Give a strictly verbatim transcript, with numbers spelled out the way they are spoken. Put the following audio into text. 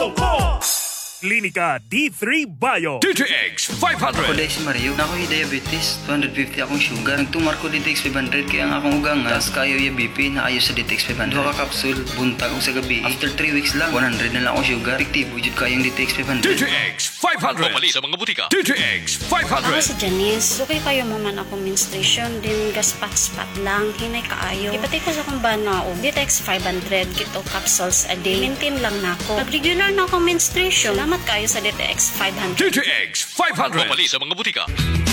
Tungtong ko! Klinika D three Bio. D T X five hundred. Ako dahil si Mario, na ako'y diabetes, two fifty akong sugar. Nagtumar ko D T X five hundred, kaya ang akong ugang nga, tas kayo yung B P na ayos sa D T X five hundred. Dua ka kapsul, buntag o sa gabi. After three weeks lang, one hundred na lang akong sugar. Fiktibo, jud kayong D T X five hundred. D T X five hundred. Pamali sa mga butika. D T X five hundred. Ako si Janice. Dukay kayo mo man ako menstruation, din gaspat-spat lang, hinay kaayo. Ipati ko sa kong bana o D T X five hundred, kito capsules a day. Maintain lang na ako. Pag-regular na ako menstruation, salamat kayo sa D T X five hundred. D T X five hundred. Pamali sa mga butika.